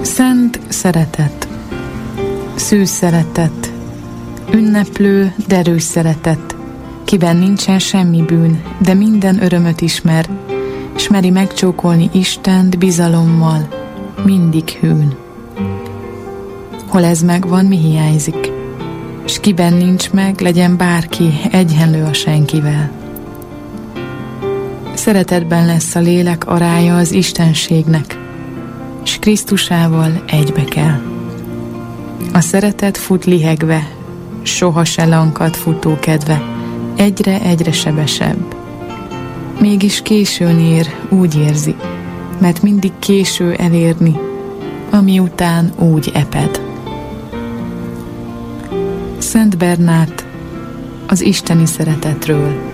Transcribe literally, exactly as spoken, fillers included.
Szent szeretet, szűz szeretet, ünneplő, derűs szeretet, kiben nincsen semmi bűn, de minden örömöt ismer, s meri megcsókolni Istent bizalommal, mindig hűn. Hol ez megvan, mi hiányzik? S kiben nincs meg, legyen bárki egyenlő a senkivel. Szeretetben lesz a lélek arálya az istenségnek, s Krisztusával egybe kell. A szeretet fut lihegve, soha se lankad futókedve, egyre-egyre sebesebb. Mégis későn ér, úgy érzi, mert mindig késő elérni, ami után úgy eped. Szent Bernát az isteni szeretetről.